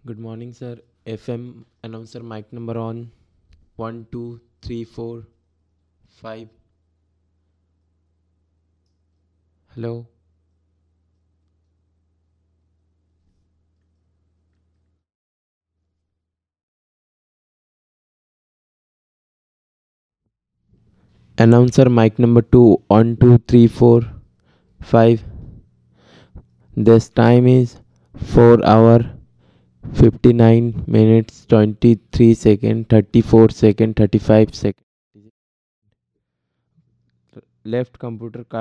Good morning, sir. FM announcer mic number on. 1, 2, 3, 4, 5. Hello. Announcer mic number 2. 1, 2, 3, 4, 5. This time is 4 hour 59 minutes 23 second 34 second 35 second. Left computer